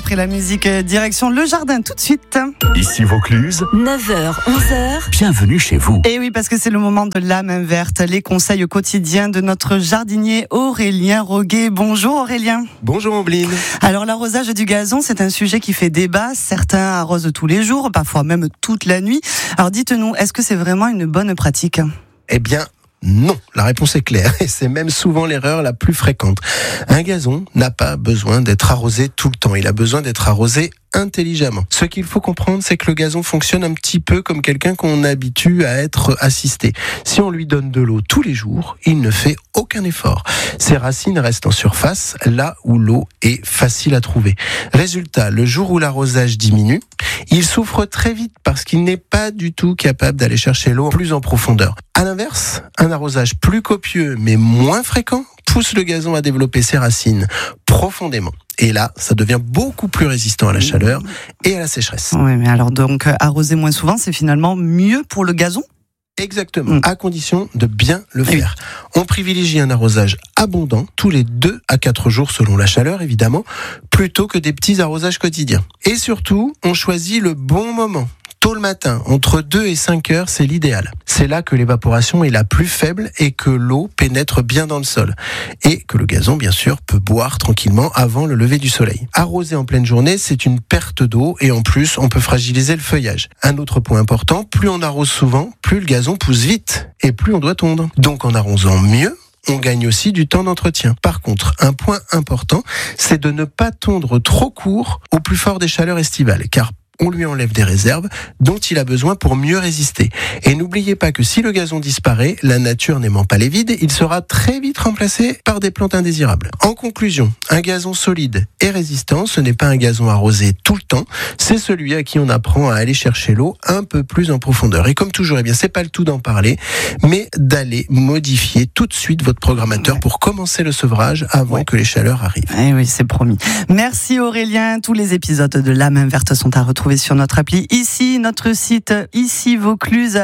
après la musique, direction le jardin tout de suite. Ici Vaucluse, 9h, 11h. bienvenue chez vous. Et oui, parce que c'est le moment de la main verte, les conseils quotidiens de notre jardinier Aurélien Roguet. Bonjour Aurélien. Bonjour Ambline. Alors l'arrosage du gazon, c'est un sujet qui fait débat. Certains arrosent tous les jours, parfois même toute la nuit. Alors dites-nous, est-ce que c'est vraiment une bonne pratique ? Eh bien, non. La réponse est claire et c'est même souvent l'erreur la plus fréquente. Un gazon n'a pas besoin d'être arrosé tout le temps. Il a besoin d'être arrosé intelligemment. Ce qu'il faut comprendre, c'est que le gazon fonctionne un petit peu comme quelqu'un qu'on habitue à être assisté. Si on lui donne de l'eau tous les jours, il ne fait aucun effort. Ses racines restent en surface, là où l'eau est facile à trouver. Résultat, le jour où l'arrosage diminue, il souffre très vite parce qu'il n'est pas du tout capable d'aller chercher l'eau plus en profondeur. À l'inverse, un arrosage plus copieux mais moins fréquent pousse le gazon à développer ses racines profondément. Et là, ça devient beaucoup plus résistant à la chaleur et à la sécheresse. Oui, mais alors donc arroser moins souvent, c'est finalement mieux pour le gazon ? Exactement, à condition de bien le faire. On privilégie un arrosage abondant tous les 2 à 4 jours selon la chaleur évidemment, plutôt que des petits arrosages quotidiens. Et surtout, on choisit le bon moment. Tôt le matin, entre 2 et 5 heures, c'est l'idéal. C'est là que l'évaporation est la plus faible et que l'eau pénètre bien dans le sol. Et que le gazon, bien sûr, peut boire tranquillement avant le lever du soleil. Arroser en pleine journée, c'est une perte d'eau et en plus, on peut fragiliser le feuillage. Un autre point important, plus on arrose souvent, plus le gazon pousse vite et plus on doit tondre. Donc en arrosant mieux, on gagne aussi du temps d'entretien. Par contre, un point important, c'est de ne pas tondre trop court au plus fort des chaleurs estivales, car on lui enlève des réserves dont il a besoin pour mieux résister. Et n'oubliez pas que si le gazon disparaît, la nature n'aimant pas les vides, il sera très vite remplacé par des plantes indésirables. En conclusion, un gazon solide et résistant, ce n'est pas un gazon arrosé tout le temps, c'est celui à qui on apprend à aller chercher l'eau un peu plus en profondeur. Et comme toujours, c'est pas le tout d'en parler, mais d'aller modifier tout de suite votre programmateur pour commencer le sevrage avant que les chaleurs arrivent. Eh oui, c'est promis. Merci Aurélien. Tous les épisodes de La Main Verte sont à retrouver sur notre appli ici, notre site ici Vaucluse,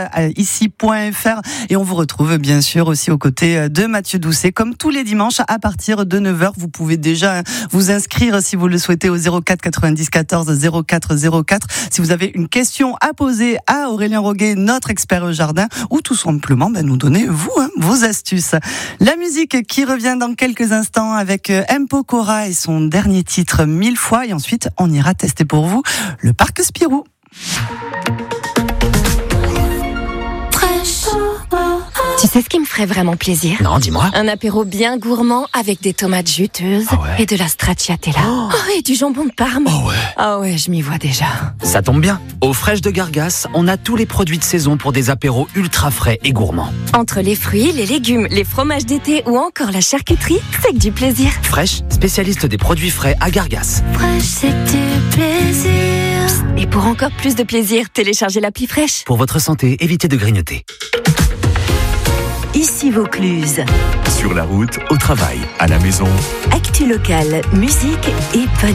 ici.fr, et on vous retrouve bien sûr aussi aux côtés de Mathieu Doucet comme tous les dimanches à partir de 9h. Vous pouvez déjà vous inscrire si vous le souhaitez au 04 90 14 04 04 si vous avez une question à poser à Aurélien Roguet, notre expert au jardin, ou tout simplement nous donner vos astuces. La musique qui revient dans quelques instants avec M. Pokora et son dernier titre 1000 fois, et ensuite on ira tester pour vous le parc Spirou. Tu sais ce qui me ferait vraiment plaisir ? Non, dis-moi. Un apéro bien gourmand avec des tomates juteuses et de la stracciatella. Oh, et du jambon de Parme. Oh ouais. Ah ouais, je m'y vois déjà. Ça tombe bien. Aux Fraîches de Gargas, on a tous les produits de saison pour des apéros ultra frais et gourmands. Entre les fruits, les légumes, les fromages d'été ou encore la charcuterie, c'est que du plaisir. Fraîche, spécialiste des produits frais à Gargas. Fraîche, c'est du plaisir. Psst, et pour encore plus de plaisir, téléchargez l'appli Fraîche. Pour votre santé, évitez de grignoter. Ici Vaucluse. Sur la route, au travail, à la maison. Actu locale, musique et bonne